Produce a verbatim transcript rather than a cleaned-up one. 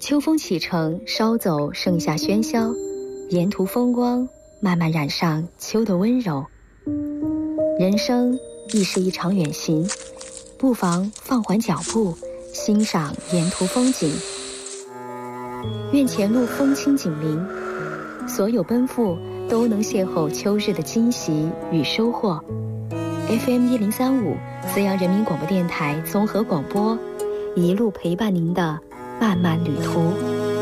秋风启程，捎走盛夏喧嚣，沿途风光慢慢染上秋的温柔。人生亦是一场远行，不妨放缓脚步，欣赏沿途风景。愿前路风轻锦鳞，所有奔赴都能邂逅秋日的惊喜与收获。F M 一零三五，资阳人民广播电台综合广播，一路陪伴您的漫漫旅途。